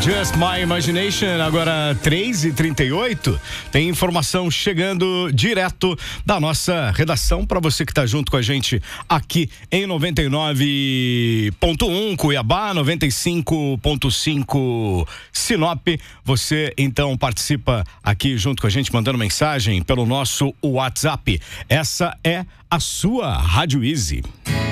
Just My Imagination, agora 3h38. Tem informação chegando direto da nossa redação para você que está junto com a gente aqui em 99.1 Cuiabá, 95.5 Sinop. Você então participa aqui junto com a gente mandando mensagem pelo nosso WhatsApp. Essa é a sua Rádio Easy.